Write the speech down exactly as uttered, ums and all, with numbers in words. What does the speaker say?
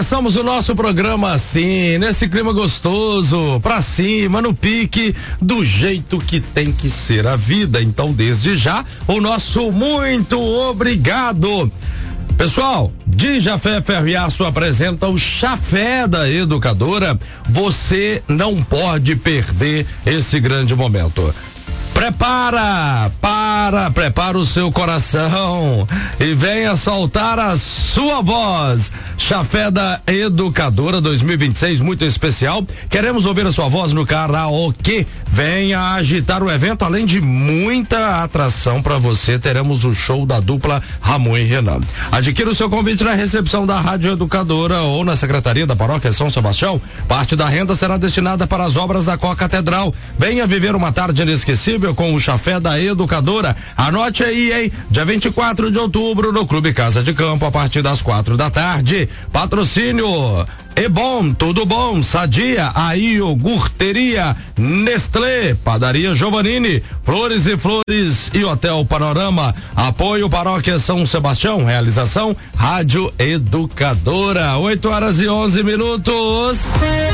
Começamos o nosso programa assim, nesse clima gostoso, pra cima, no pique, do jeito que tem que ser a vida. Então, desde já, o nosso muito obrigado. Pessoal, Dijafé Ferro e Aço apresenta o Chafé da Educadora. Você não pode perder esse grande momento. Prepara, para, prepara o seu coração e venha soltar a sua voz. Chafé da Educadora dois mil e vinte e seis, muito especial. Queremos ouvir a sua voz no karaokê. Venha agitar o evento, além de muita atração para você. Teremos o show da dupla Ramon e Renan. Adquira o seu convite na recepção da Rádio Educadora ou na Secretaria da Paróquia São Sebastião. Parte da renda será destinada para as obras da Co-Catedral. Venha viver uma tarde inesquecível com o Chafé da Educadora. Anote aí, hein? Dia vinte e quatro de outubro no Clube Casa de Campo, a partir das quatro da tarde. Patrocínio É Bom, Tudo Bom, Sadia, a Iogurteria, Nestlé, Padaria Giovannini, Flores e Flores e Hotel Panorama. Apoio Paróquia São Sebastião. Realização Rádio Educadora. oito horas e onze minutos.